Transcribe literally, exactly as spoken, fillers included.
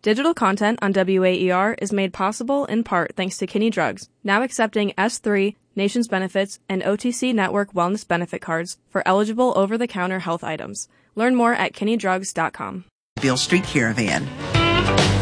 Digital content on W A E R is made possible in part thanks to Kinney Drugs, now accepting S three, Nations Benefits, and O T C Network Wellness Benefit Cards for eligible over-the-counter health items. Learn more at kinney drugs dot com. Beale Street Caravan.